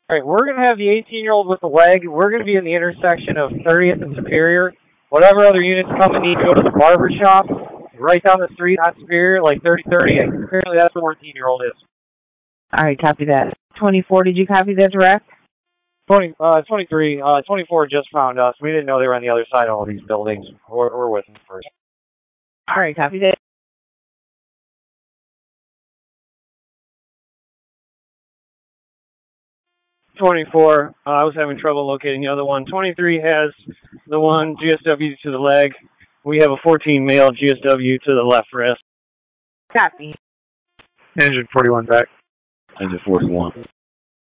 All right, we're going to have the 18-year-old with the leg. We're going to be in the intersection of 30th and Superior. Whatever other units come and need to go to the barber shop, right down the street on Superior, like 3030. Apparently that's where the 14-year-old is. All right, copy that. 24, did you copy that direct? 23, 24 just found us. We didn't know they were on the other side of all these buildings. We're with them first. All right, copy that. 24, I was having trouble locating the other one. 23 has the one GSW to the leg. We have a 14 male GSW to the left wrist. Copy. Engine 41 back. Engine 41.